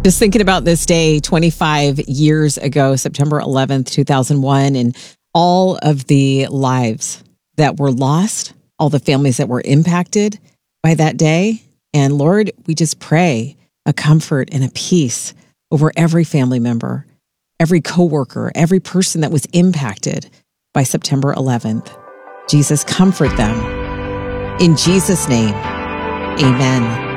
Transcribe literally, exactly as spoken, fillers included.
Just thinking about this day twenty-five years ago, September eleventh, two thousand one, and all of the lives that were lost, all the families that were impacted by that day. And Lord, we just pray a comfort and a peace over every family member, every coworker, every person that was impacted by September eleventh. Jesus, comfort them. In Jesus' name, amen.